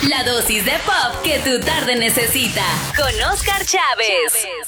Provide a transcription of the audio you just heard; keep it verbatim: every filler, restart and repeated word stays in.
La dosis de pop que tu tarde necesita. Con Oscar Chávez.